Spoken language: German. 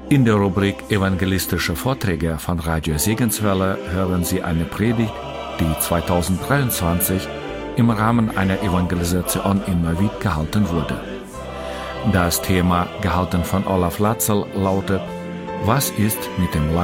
In der Rubrik Evangelistische Vorträge von Radio Segenswelle hören Sie eine Predigt, die 2023 im Rahmen einer Evangelisation in Neuwied gehalten wurde. Das Thema, gehalten von Olaf Latzel, lautet: Was ist mit dem